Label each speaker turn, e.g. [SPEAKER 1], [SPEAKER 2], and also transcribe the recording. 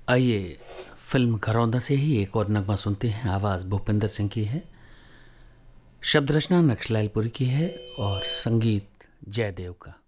[SPEAKER 1] आइए फिल्म घरौंदा से ही एक और नगमा सुनते हैं। आवाज़ भूपेंद्र सिंह की है, शब्द रचना नक्शलालपुरी की है और संगीत जयदेव का।